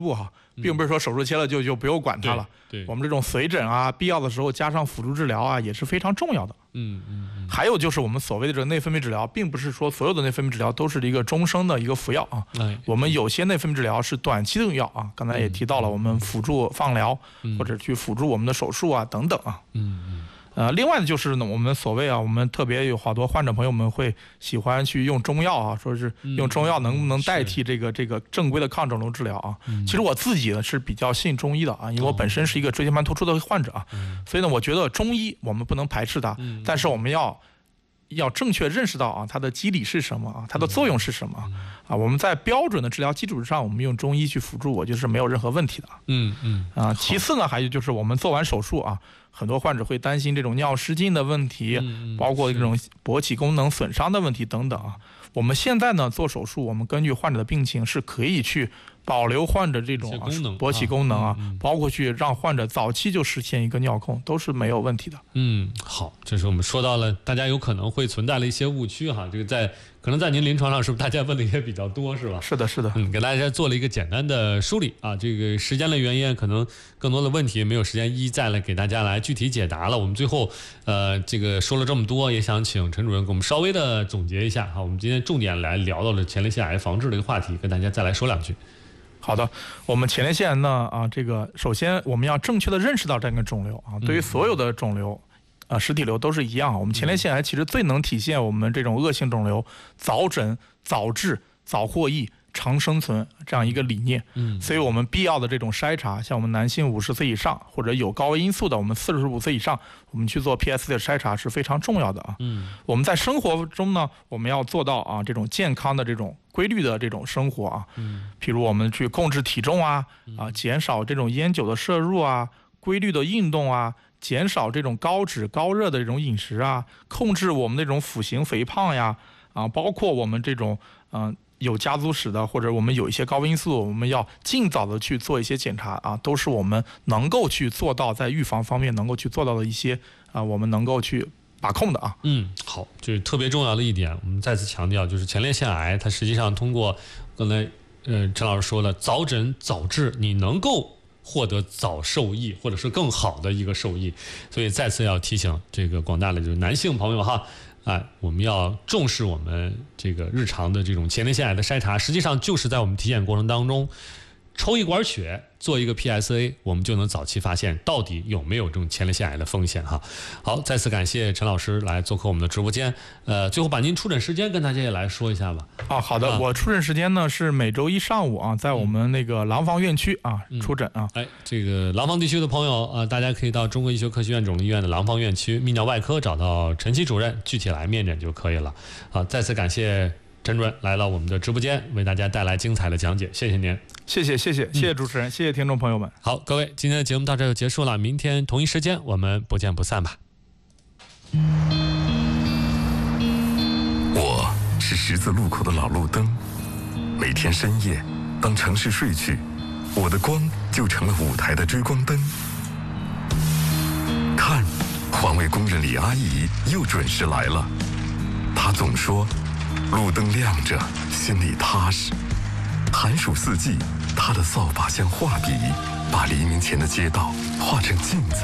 部哈，并不是说手术切了就不用管它了。 对， 我们这种随诊啊，必要的时候加上辅助治疗啊，也是非常重要的。还有就是我们所谓的这个内分泌治疗，并不是说所有的内分泌治疗都是一个终生的一个服药啊。我们有些内分泌治疗是短期的用药啊，刚才也提到了，我们辅助放疗或者去辅助我们的手术啊等等啊。另外的就是呢，我们所谓啊，我们特别有好多患者朋友们会喜欢去用中药啊，说是用中药能不能代替这个正规的抗肿瘤治疗啊？其实我自己呢是比较信中医的啊，因为我本身是一个椎间盘突出的患者啊，所以呢，我觉得中医我们不能排斥它，但是我们要正确认识到啊，它的机理是什么啊，它的作用是什么啊？我们在标准的治疗基础上，我们用中医去辅助，我觉得是没有任何问题的。其次呢，还有就是我们做完手术啊，很多患者会担心这种尿失禁的问题，包括这种勃起功能损伤的问题等等啊。我们现在呢做手术，我们根据患者的病情是可以去保留患者这种勃起功能啊，包括去让患者早期就实现一个尿控，都是没有问题的。 好，这是我们说到了大家有可能会存在的一些误区哈，这个可能在您临床上是不是大家问的也比较多是吧？ 是的，是的。 给大家做了一个简单的梳理啊，这个时间的原因，可能更多的问题没有时间一一再来给大家来具体解答了。我们最后这个说了这么多，也想请陈主任给我们稍微的总结一下哈。我们今天重点来聊到了前列腺癌防治的一个话题，跟大家再来说两句。 好的，我们前列腺癌呢这个首先我们要正确的认识到这个肿瘤啊，对于所有的肿瘤实体瘤都是一样。我们前列腺癌其实最能体现我们这种恶性肿瘤早诊、早治、早获益、长生存这样一个理念。所以我们必要的这种筛查，像我们男性50岁以上或者有高危因素的，我们45岁以上，我们去做 PSA 的筛查是非常重要的啊。我们在生活中呢，我们要做到这种健康的这种规律的这种生活啊。譬如我们去控制体重减少这种烟酒的摄入啊，规律的运动啊。减少这种高脂高热的这种饮食啊，控制我们那种腹型肥胖呀，包括我们这种有家族史的，或者我们有一些高危因素，我们要尽早的去做一些检查啊，都是我们能够去做到在预防方面能够去做到的一些我们能够去把控的啊。 好，就是特别重要的一点，我们再次强调，就是前列腺癌它实际上通过刚才陈老师说了，早诊早治，你能够获得早受益，或者是更好的一个受益，所以再次要提醒这个广大的就是男性朋友哈，我们要重视我们这个日常的这种前列腺癌的筛查，实际上就是在我们体检过程当中抽一管血做一个 PSA， 我们就能早期发现到底有没有这种前列腺癌的风险哈。好，再次感谢陈老师来做客我们的直播间。最后把您出诊时间跟大家也来说一下吧。 好的，我出诊时间呢是每周一上午在我们那个廊坊院区出诊啊。 这个廊坊地区的朋友大家可以到中国医学科学院肿瘤医院的廊坊院区泌尿外科找到陈希主任，具体来面诊就可以了。好，再次感谢陈主任来了我们的直播间，为大家带来精彩的讲解，谢谢您。 谢谢主持人，谢谢听众朋友们。 好，各位，今天的节目到这就结束了，明天同一时间我们不见不散吧。 我是十字路口的老路灯，每天深夜，当城市睡去，我的光就成了舞台的追光灯。看，环卫工人李阿姨又准时来了，她总说，路灯亮着，心里踏实。寒暑四季，他的扫把像画笔，把黎明前的街道画成镜子。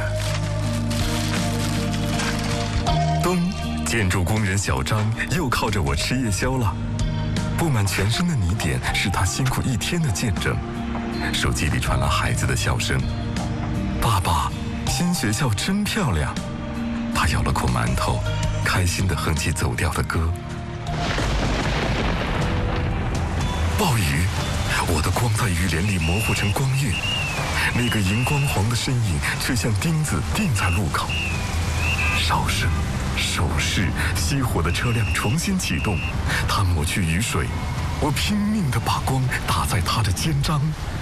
冬，建筑工人小张又靠着我吃夜宵了。布满全身的泥点是他辛苦一天的见证。手机里传来孩子的笑声：“爸爸，新学校真漂亮。”他咬了口馒头，开心地哼起走调的歌。暴雨，我的光在雨帘里模糊成光晕，那个荧光黄的身影却像钉子钉在路口。哨声、手势，熄火的车辆重新启动，他抹去雨水，我拼命地把光打在他的肩章。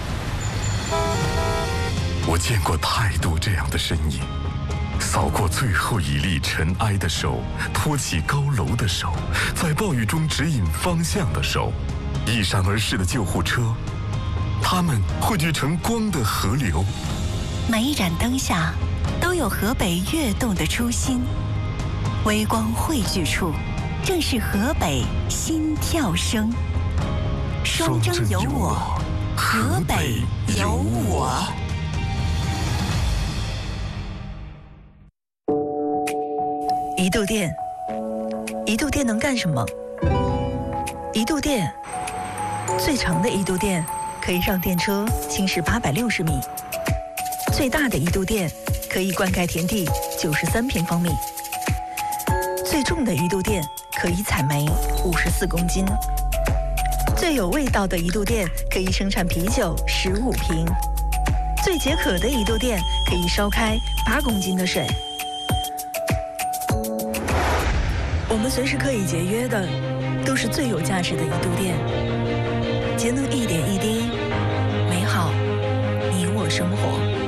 我见过太多这样的身影，扫过最后一粒尘埃的手，托起高楼的手，在暴雨中指引方向的手，一闪而逝的救护车，它们汇聚成光的河流。 每一盏灯下都有河北跃动的初心，微光汇聚处正是河北心跳声。双征有我， 河北有我。一度电，一度电能干什么？一度电，最长的一度电可以让电车行驶860米，最大的一度电可以灌溉田地93平方米，最重的一度电可以采煤54公斤，最有味道的一度电可以生产啤酒15瓶，最解渴的一度电可以烧开8公斤的水。我们随时可以节约的，都是最有价值的一度电。节能一点一滴，